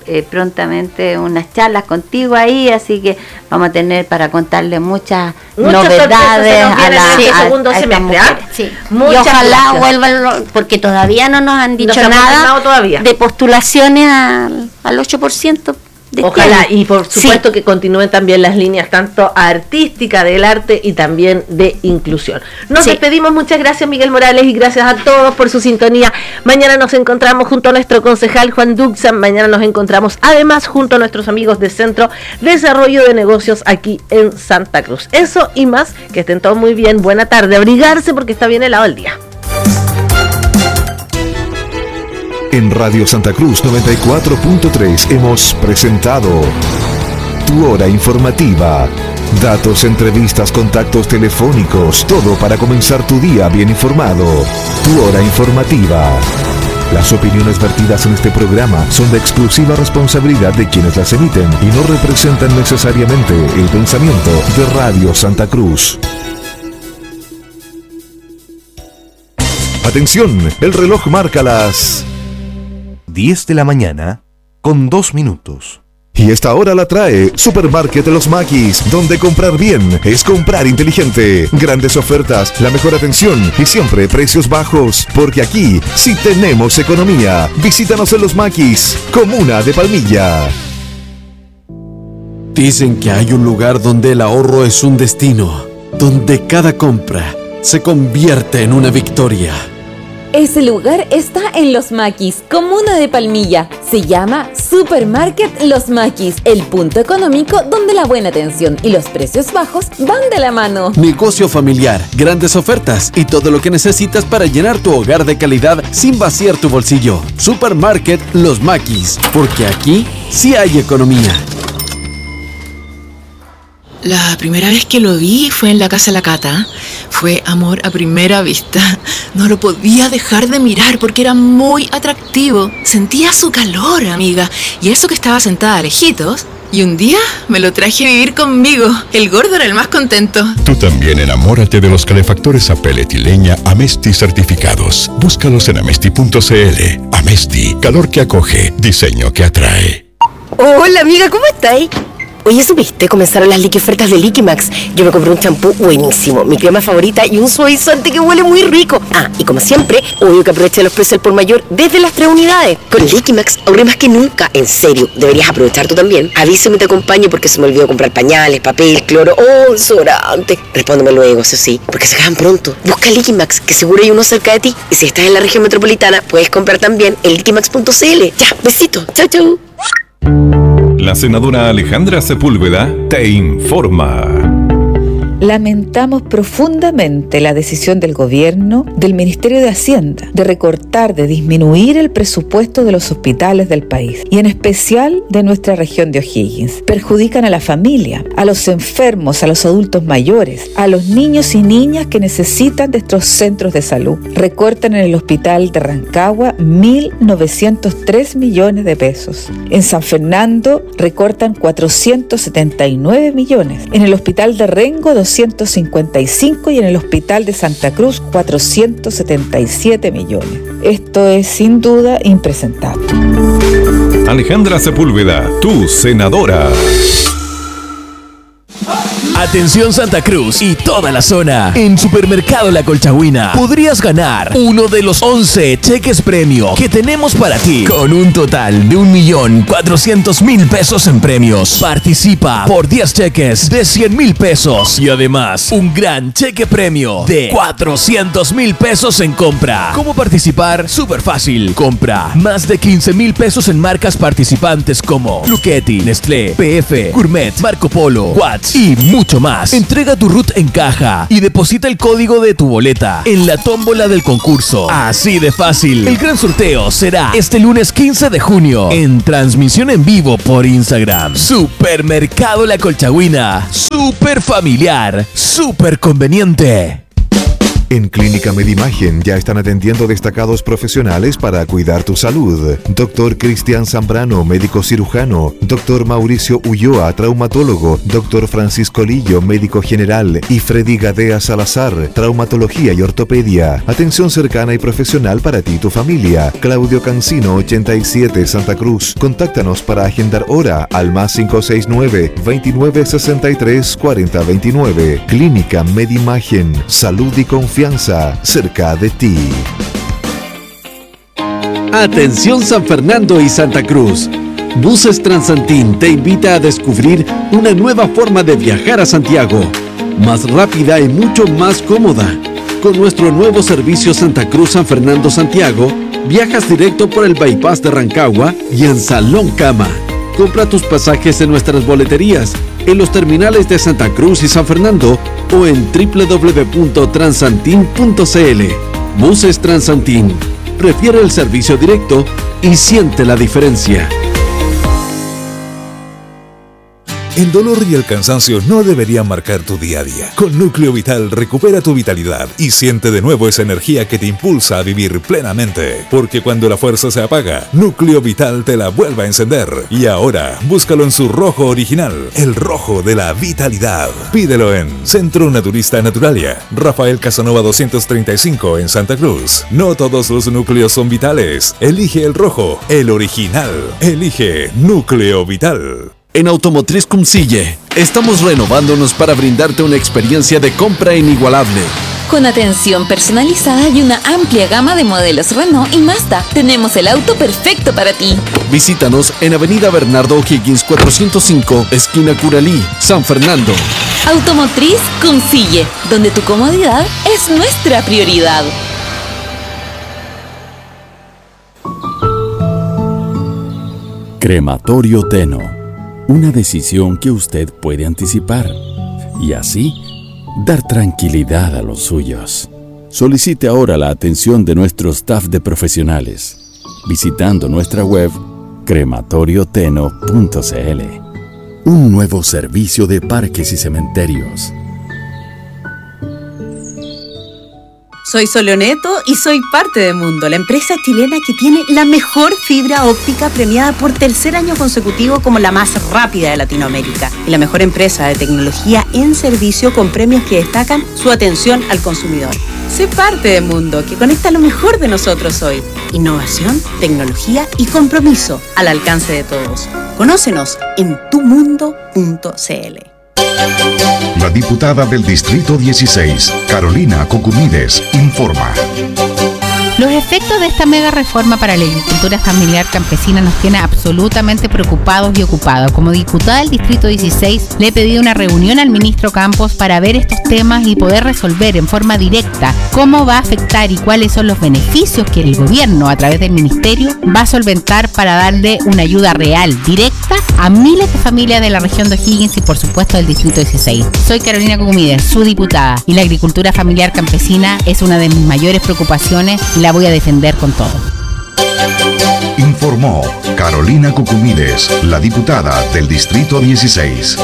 eh, prontamente unas charlas contigo ahí, así que vamos a tener para contarle muchas, muchas novedades a la sí, a, segundo a semestre. ¿Ah? Sí. Muchas y ojalá gracias. vuelvan, porque todavía no nos han dicho no nada todavía. de postulaciones al, al ocho por ciento. Ojalá, y por supuesto sí. que continúen también las líneas tanto artística del arte y también de inclusión. Nos sí. despedimos, muchas gracias Miguel Morales y gracias a todos por su sintonía. Mañana nos encontramos junto a nuestro concejal Juan Duxan, mañana nos encontramos además junto a nuestros amigos de Centro de Desarrollo de Negocios aquí en Santa Cruz. Eso y más, que estén todos muy bien, buena tarde, abrigarse porque está bien helado el día. En Radio Santa Cruz noventa y cuatro punto tres hemos presentado Tu Hora Informativa. Datos, entrevistas, contactos telefónicos, todo para comenzar tu día bien informado. Tu Hora Informativa. Las opiniones vertidas en este programa son de exclusiva responsabilidad de quienes las emiten y no representan necesariamente el pensamiento de Radio Santa Cruz. Atención, el reloj marca las diez de la mañana con dos minutos. Y esta hora la trae Supermarket de los Maquis, donde comprar bien es comprar inteligente. Grandes ofertas, la mejor atención y siempre precios bajos, porque aquí sí tenemos economía. Visítanos en los Maquis, Comuna de Palmilla. Dicen que hay un lugar donde el ahorro es un destino, donde cada compra se convierte en una victoria. Ese lugar está en Los Maquis, Comuna de Palmilla. Se llama Supermarket Los Maquis, el punto económico donde la buena atención y los precios bajos van de la mano. Negocio familiar, grandes ofertas y todo lo que necesitas para llenar tu hogar de calidad sin vaciar tu bolsillo. Supermarket Los Maquis, porque aquí sí hay economía. La primera vez que lo vi fue en la casa de la Cata. Fue amor a primera vista. No lo podía dejar de mirar porque era muy atractivo. Sentía su calor, amiga. Y eso que estaba sentada lejitos. Y un día me lo traje a vivir conmigo. El gordo era el más contento. Tú también enamórate de los calefactores a pellet y leña Amesti certificados. Búscalos en amesti punto cl. Amesti, calor que acoge, diseño que atrae. Hola amiga, ¿cómo estáis? Oye, ¿supiste? Comenzaron las liqui ofertas de Liquimax. Yo me compré un champú buenísimo, mi crema favorita y un suavizante que huele muy rico. Ah, y como siempre, obvio que aproveché los precios al por mayor desde las tres unidades. Con Liquimax ahorré más que nunca. En serio, deberías aprovechar tú también. Avísame y te acompaño porque se me olvidó comprar pañales, papel, cloro o desodorante. Respóndeme luego, eso sí, porque se acaban pronto. Busca Liquimax, que seguro hay uno cerca de ti. Y si estás en la región metropolitana, puedes comprar también en liquimax punto cl. Ya, besito. Chau, chau. La senadora Alejandra Sepúlveda te informa. Lamentamos profundamente la decisión del gobierno, del Ministerio de Hacienda, de recortar, de disminuir el presupuesto de los hospitales del país y en especial de nuestra región de O'Higgins. Perjudican a la familia, a los enfermos, a los adultos mayores, a los niños y niñas que necesitan de estos centros de salud. Recortan en el hospital de Rancagua mil novecientos tres millones de pesos. En San Fernando recortan cuatrocientos setenta y nueve millones. En el hospital de Rengo doscientos cincuenta y cinco y en el hospital de Santa Cruz cuatrocientos setenta y siete millones. Esto es sin duda impresentable. Alejandra Sepúlveda, tu senadora. Atención Santa Cruz y toda la zona. En Supermercado La Colchagüina podrías ganar uno de los once cheques premio que tenemos para ti, con un total de un millón cuatrocientos mil pesos en premios. Participa por diez cheques de cien mil pesos y además un gran cheque premio de cuatrocientos mil pesos en compra. ¿Cómo participar? Súper fácil. Compra más de quince mil pesos en marcas participantes como Lucchetti, Nestlé, P F, Gourmet, Marco Polo, Watts y mucho más. Entrega tu R U T en caja y deposita el código de tu boleta en la tómbola del concurso. Así de fácil. El gran sorteo será este lunes quince de junio en transmisión en vivo por Instagram. Supermercado La Colchagüina. Súper familiar, súper conveniente. En Clínica Medimagen ya están atendiendo destacados profesionales para cuidar tu salud. Doctor Cristian Zambrano, médico cirujano. Doctor Mauricio Ulloa, traumatólogo. Doctor Francisco Lillo, médico general. Y Freddy Gadea Salazar, traumatología y ortopedia. Atención cercana y profesional para ti y tu familia. Claudio Cancino, ochenta y siete, Santa Cruz. Contáctanos para agendar hora al más cinco seis nueve, veintinueve sesenta y tres, cuarenta veintinueve. Clínica Medimagen, salud y confianza cerca de ti. Atención San Fernando y Santa Cruz. Buses Transantín te invita a descubrir una nueva forma de viajar a Santiago, más rápida y mucho más cómoda. Con nuestro nuevo servicio Santa Cruz San Fernando Santiago, viajas directo por el bypass de Rancagua y en Salón Cama. Compra tus pasajes en nuestras boleterías, en los terminales de Santa Cruz y San Fernando o en doble u doble u doble u punto transantin punto c l. Buses Transantín. Prefiere el servicio directo y siente la diferencia. El dolor y el cansancio no deberían marcar tu día a día. Con Núcleo Vital recupera tu vitalidad y siente de nuevo esa energía que te impulsa a vivir plenamente. Porque cuando la fuerza se apaga, Núcleo Vital te la vuelve a encender. Y ahora, búscalo en su rojo original, el rojo de la vitalidad. Pídelo en Centro Naturista Naturalia, Rafael Casanova doscientos treinta y cinco en Santa Cruz. No todos los núcleos son vitales. Elige el rojo, el original. Elige Núcleo Vital. En Automotriz Cumcille, estamos renovándonos para brindarte una experiencia de compra inigualable. Con atención personalizada y una amplia gama de modelos Renault y Mazda, tenemos el auto perfecto para ti. Visítanos en Avenida Bernardo O'Higgins cuatrocientos cinco, esquina Curalí, San Fernando. Automotriz Cumcille, donde tu comodidad es nuestra prioridad. Crematorio Teno. Una decisión que usted puede anticipar y así dar tranquilidad a los suyos. Solicite ahora la atención de nuestro staff de profesionales visitando nuestra web crematorioteno punto c l. Un nuevo servicio de parques y cementerios. Soy Soleoneto y soy parte de Mundo, la empresa chilena que tiene la mejor fibra óptica premiada por tercer año consecutivo como la más rápida de Latinoamérica y la mejor empresa de tecnología en servicio con premios que destacan su atención al consumidor. Sé parte de Mundo, que conecta lo mejor de nosotros hoy. Innovación, tecnología y compromiso al alcance de todos. Conócenos en tu mundo punto c l. La diputada del Distrito dieciséis, Carolina Cocumides, informa. Los efectos de esta mega reforma para la agricultura familiar campesina nos tiene absolutamente preocupados y ocupados. Como diputada del Distrito dieciséis, le he pedido una reunión al ministro Campos para ver estos temas y poder resolver en forma directa cómo va a afectar y cuáles son los beneficios que el gobierno, a través del ministerio, va a solventar para darle una ayuda real, directa, a miles de familias de la región de O'Higgins y, por supuesto, del Distrito dieciséis. Soy Carolina Cocumides, su diputada, y la agricultura familiar campesina es una de mis mayores preocupaciones y la voy a defender con todo. Informó Carolina Cucumides, la diputada del Distrito dieciséis.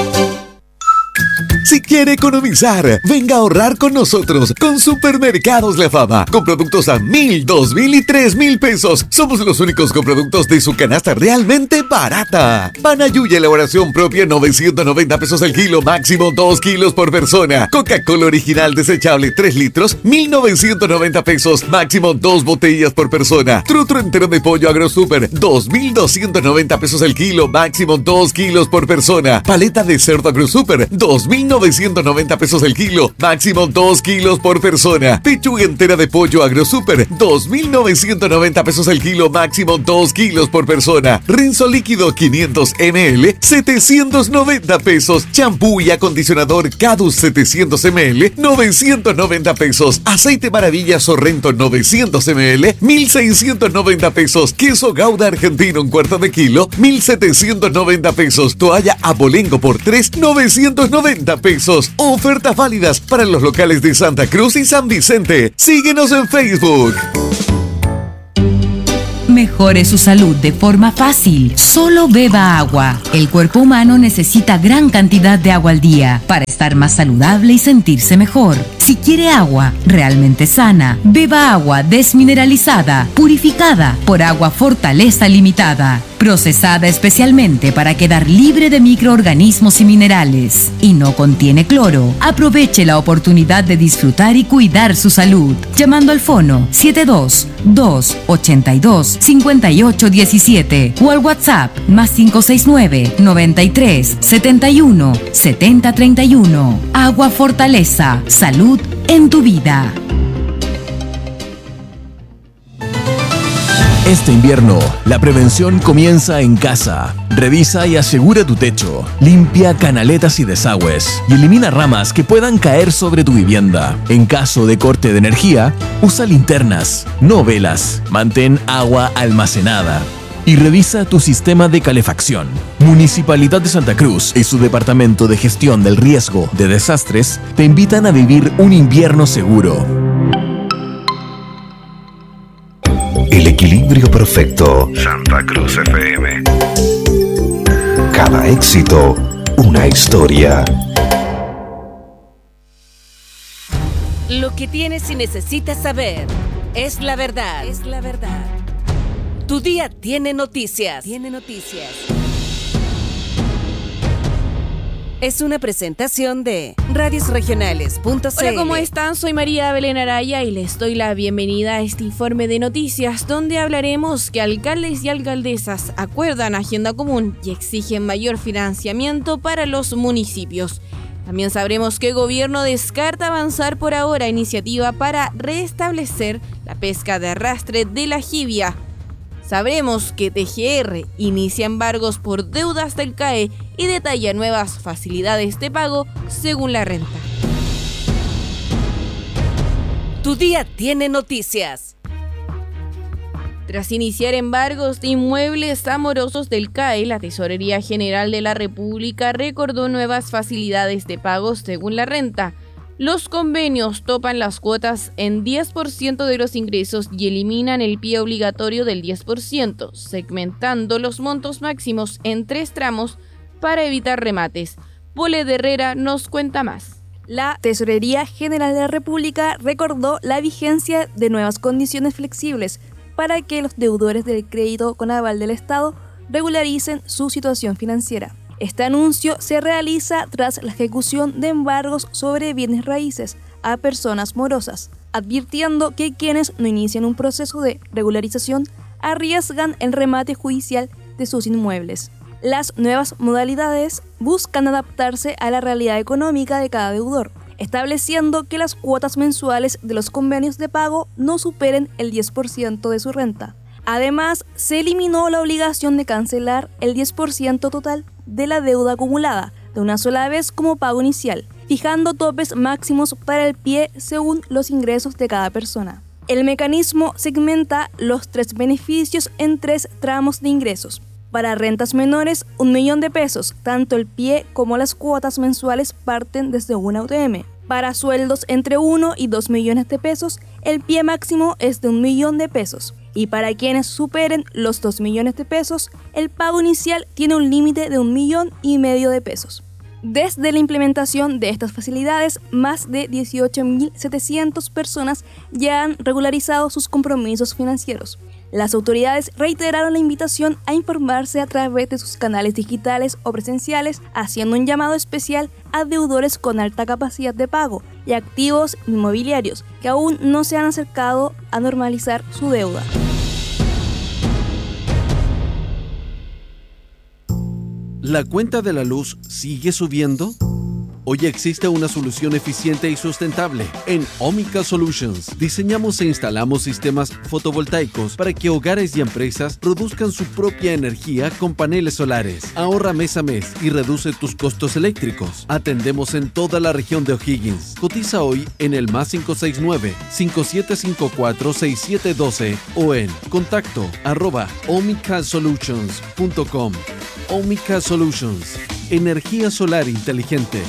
Si quiere economizar, venga a ahorrar con nosotros con Supermercados La Fama, con productos a mil, dos mil y tres mil pesos. Somos los únicos con productos de su canasta realmente barata. Pan Ayuya, elaboración propia, novecientos noventa pesos el kilo, máximo dos kilos por persona. Coca-Cola original desechable, tres litros, mil novecientos noventa pesos, máximo dos botellas por persona. Trutro entero de pollo AgroSuper, dos mil doscientos noventa pesos el kilo, máximo dos kilos por persona. Paleta de cerdo AgroSuper, dos mil novecientos noventa pesos el kilo, máximo dos kilos por persona. Pechuga entera de pollo AgroSuper, dos mil novecientos noventa pesos el kilo, máximo dos kilos por persona. Rinzo líquido quinientos mililitros, setecientos noventa pesos. Champú y acondicionador Cadus setecientos mililitros, novecientos noventa pesos. Aceite Maravilla Sorrento novecientos mililitros, mil seiscientos noventa pesos. Queso Gouda argentino un cuarto de kilo, mil setecientos noventa pesos. Toalla Abolengo por tres, novecientos noventa pesos. Ofertas válidas para los locales de Santa Cruz y San Vicente. Síguenos en Facebook. Mejore su salud de forma fácil. Solo beba agua. El cuerpo humano necesita gran cantidad de agua al día para estar más saludable y sentirse mejor. Si quiere agua realmente sana, beba agua desmineralizada, purificada por Agua Fortaleza Limitada, procesada especialmente para quedar libre de microorganismos y minerales, y no contiene cloro. Aproveche la oportunidad de disfrutar y cuidar su salud, llamando al fono siete dos, dos, ocho dos, cinco ocho uno siete o al WhatsApp más cinco seis nueve, noventa y tres, setenta y uno, setenta treinta y uno. Agua Fortaleza, salud en tu vida. Este invierno, la prevención comienza en casa. Revisa y asegura tu techo. Limpia canaletas y desagües y elimina ramas que puedan caer sobre tu vivienda. En caso de corte de energía, usa linternas, no velas. Mantén agua almacenada. Y revisa tu sistema de calefacción. Municipalidad de Santa Cruz y su Departamento de Gestión del Riesgo de Desastres te invitan a vivir un invierno seguro. El equilibrio perfecto. Santa Cruz F M. Cada éxito, una historia. Lo que tienes y necesitas saber es la verdad. Es la verdad. Tu día tiene noticias. Tiene noticias. Es una presentación de radios regionales punto c l. Hola, ¿cómo están? Soy María Belén Araya y les doy la bienvenida a este informe de noticias donde hablaremos que alcaldes y alcaldesas acuerdan agenda común y exigen mayor financiamiento para los municipios. También sabremos que el gobierno descarta avanzar por ahora iniciativa para restablecer la pesca de arrastre de la jibia. Sabremos que T G R inicia embargos por deudas del C A E y detalla nuevas facilidades de pago según la renta. Tu día tiene noticias. Tras iniciar embargos de inmuebles amorosos del C A E, la Tesorería General de la República recordó nuevas facilidades de pago según la renta. Los convenios topan las cuotas en diez por ciento de los ingresos y eliminan el pie obligatorio del diez por ciento, segmentando los montos máximos en tres tramos para evitar remates. Pole de Herrera nos cuenta más. La Tesorería General de la República recordó la vigencia de nuevas condiciones flexibles para que los deudores del crédito con aval del Estado regularicen su situación financiera. Este anuncio se realiza tras la ejecución de embargos sobre bienes raíces a personas morosas, advirtiendo que quienes no inician un proceso de regularización arriesgan el remate judicial de sus inmuebles. Las nuevas modalidades buscan adaptarse a la realidad económica de cada deudor, estableciendo que las cuotas mensuales de los convenios de pago no superen el diez por ciento de su renta. Además, se eliminó la obligación de cancelar el diez por ciento total de la deuda acumulada de una sola vez como pago inicial, fijando topes máximos para el pie según los ingresos de cada persona. El mecanismo segmenta los tres beneficios en tres tramos de ingresos. Para rentas menores, un millón de pesos, tanto el pie como las cuotas mensuales parten desde una U T M. Para sueldos entre uno y dos millones de pesos, el pie máximo es de un millón de pesos. Y para quienes superen los dos millones de pesos, el pago inicial tiene un límite de un millón y medio de pesos. Desde la implementación de estas facilidades, más de dieciocho mil setecientas personas ya han regularizado sus compromisos financieros. Las autoridades reiteraron la invitación a informarse a través de sus canales digitales o presenciales, haciendo un llamado especial a deudores con alta capacidad de pago y activos inmobiliarios que aún no se han acercado a normalizar su deuda. ¿La cuenta de la luz sigue subiendo? Hoy existe una solución eficiente y sustentable. En Omica Solutions diseñamos e instalamos sistemas fotovoltaicos para que hogares y empresas produzcan su propia energía con paneles solares. Ahorra mes a mes y reduce tus costos eléctricos. Atendemos en toda la región de O'Higgins. Cotiza hoy en el más cinco seis nueve, cinco siete cinco cuatro, seis siete uno dos o en contacto arroba omicasolutions punto com. Omica Solutions. Energía solar inteligente.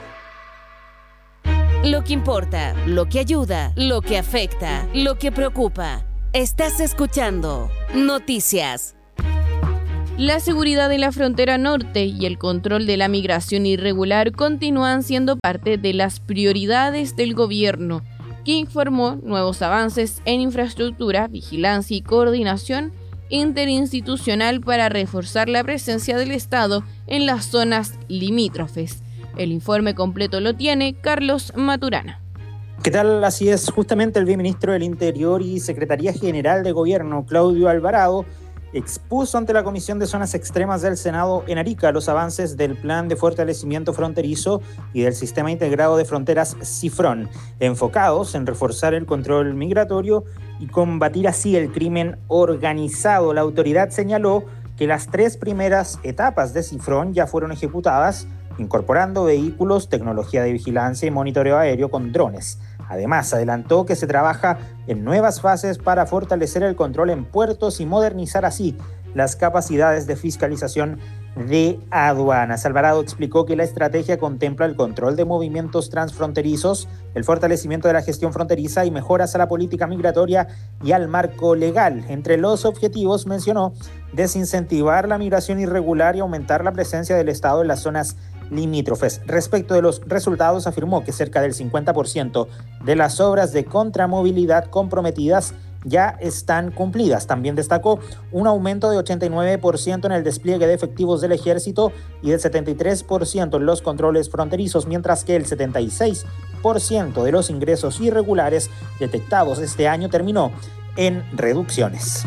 Lo que importa, lo que ayuda, lo que afecta, lo que preocupa. Estás escuchando Noticias. La seguridad en la frontera norte y el control de la migración irregular continúan siendo parte de las prioridades del gobierno, que informó nuevos avances en infraestructura, vigilancia y coordinación interinstitucional para reforzar la presencia del Estado en las zonas limítrofes. El informe completo lo tiene Carlos Maturana. ¿Qué tal? Así es, justamente el viceministro del Interior y Secretaría General de Gobierno, Claudio Alvarado, expuso ante la Comisión de Zonas Extremas del Senado en Arica los avances del Plan de Fortalecimiento Fronterizo y del Sistema Integrado de Fronteras CIFRON, enfocados en reforzar el control migratorio y combatir así el crimen organizado. La autoridad señaló que las tres primeras etapas de CIFRON ya fueron ejecutadas, incorporando vehículos, tecnología de vigilancia y monitoreo aéreo con drones. Además, adelantó que se trabaja en nuevas fases para fortalecer el control en puertos y modernizar así las capacidades de fiscalización de aduanas. Alvarado explicó que la estrategia contempla el control de movimientos transfronterizos, el fortalecimiento de la gestión fronteriza y mejoras a la política migratoria y al marco legal. Entre los objetivos mencionó desincentivar la migración irregular y aumentar la presencia del Estado en las zonas limítrofes. Respecto de los resultados, afirmó que cerca del cincuenta por ciento de las obras de contramovilidad comprometidas ya están cumplidas. También destacó un aumento de ochenta y nueve por ciento en el despliegue de efectivos del Ejército y del setenta y tres por ciento en los controles fronterizos, mientras que el setenta y seis por ciento de los ingresos irregulares detectados este año terminó en reducciones.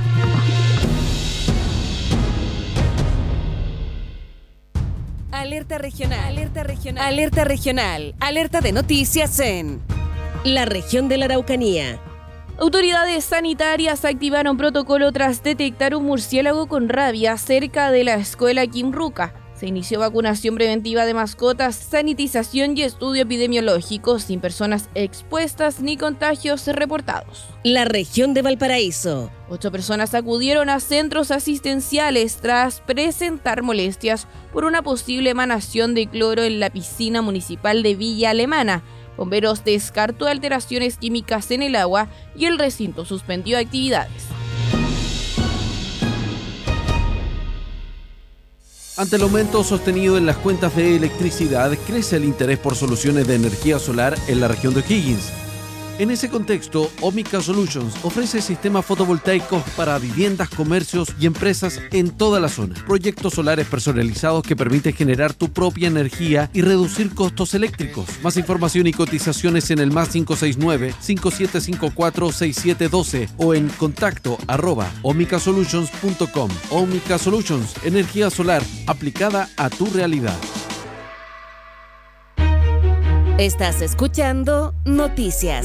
Alerta regional, alerta regional, alerta regional, alerta de noticias en la región de la Araucanía. Autoridades sanitarias activaron protocolo tras detectar un murciélago con rabia cerca de la escuela Quimruca. Se inició vacunación preventiva de mascotas, sanitización y estudio epidemiológico sin personas expuestas ni contagios reportados. La región de Valparaíso. Ocho personas acudieron a centros asistenciales tras presentar molestias por una posible emanación de cloro en la piscina municipal de Villa Alemana. Bomberos descartó alteraciones químicas en el agua y el recinto suspendió actividades. Ante el aumento sostenido en las cuentas de electricidad, crece el interés por soluciones de energía solar en la región de O'Higgins. En ese contexto, Omica Solutions ofrece sistemas fotovoltaicos para viviendas, comercios y empresas en toda la zona. Proyectos solares personalizados que permiten generar tu propia energía y reducir costos eléctricos. Más información y cotizaciones en el más cinco seis nueve, cinco siete cinco cuatro, seis siete uno dos o en contacto arroba omicasolutions punto com. Omica Solutions, energía solar aplicada a tu realidad. Estás escuchando Noticias.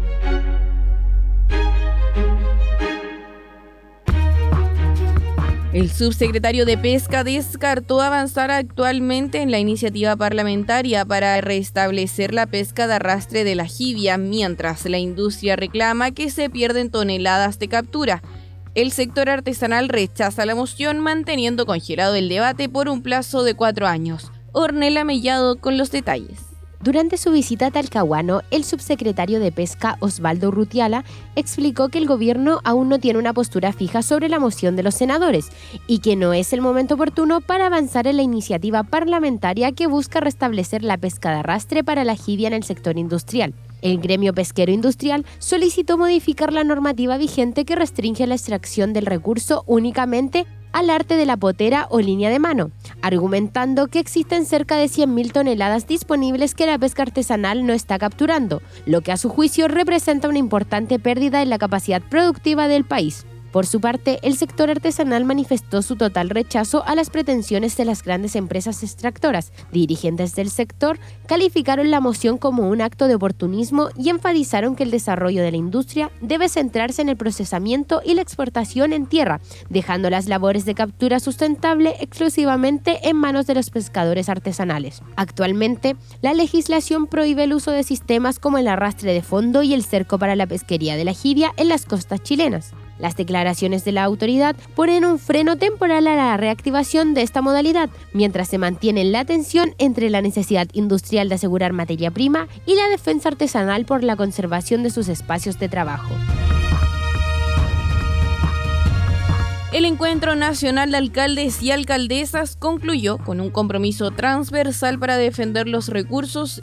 El subsecretario de Pesca descartó avanzar actualmente en la iniciativa parlamentaria para restablecer la pesca de arrastre de la jibia, mientras la industria reclama que se pierden toneladas de captura. El sector artesanal rechaza la moción, manteniendo congelado el debate por un plazo de cuatro años. Ornella Mellado con los detalles. Durante su visita a Talcahuano, el subsecretario de Pesca, Osvaldo Urrutiala, explicó que el gobierno aún no tiene una postura fija sobre la moción de los senadores y que no es el momento oportuno para avanzar en la iniciativa parlamentaria que busca restablecer la pesca de arrastre para la jibia en el sector industrial. El gremio pesquero industrial solicitó modificar la normativa vigente que restringe la extracción del recurso únicamente al arte de la potera o línea de mano, argumentando que existen cerca de cien mil toneladas disponibles que la pesca artesanal no está capturando, lo que a su juicio representa una importante pérdida en la capacidad productiva del país. Por su parte, el sector artesanal manifestó su total rechazo a las pretensiones de las grandes empresas extractoras. Dirigentes del sector calificaron la moción como un acto de oportunismo y enfatizaron que el desarrollo de la industria debe centrarse en el procesamiento y la exportación en tierra, dejando las labores de captura sustentable exclusivamente en manos de los pescadores artesanales. Actualmente, la legislación prohíbe el uso de sistemas como el arrastre de fondo y el cerco para la pesquería de la jibia en las costas chilenas. Las declaraciones de la autoridad ponen un freno temporal a la reactivación de esta modalidad, mientras se mantiene la tensión entre la necesidad industrial de asegurar materia prima y la defensa artesanal por la conservación de sus espacios de trabajo. El Encuentro Nacional de Alcaldes y Alcaldesas concluyó con un compromiso transversal para defender los recursos